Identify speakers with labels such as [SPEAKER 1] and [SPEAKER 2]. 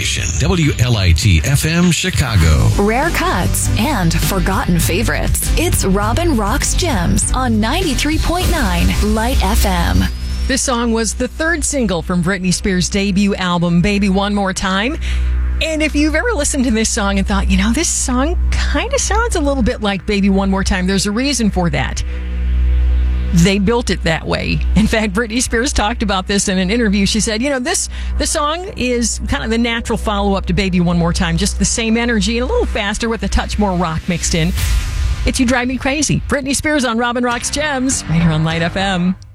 [SPEAKER 1] station, WLIT FM Chicago.
[SPEAKER 2] Rare cuts and forgotten favorites. It's Robin Rocks Gems on 93.9 Light FM.
[SPEAKER 3] This song was the third single from Britney Spears' debut album, Baby One More Time. And if you've ever listened to this song and thought, this song kind of sounds a little bit like Baby One More Time, there's a reason for that. They built it that way. In fact, Britney Spears talked about this in an interview. She said, this song is kind of the natural follow-up to Baby One More Time, just the same energy and a little faster with a touch more rock mixed in. It's You Drive Me Crazy. Britney Spears on Robin Rocks Gems, right here on Light FM.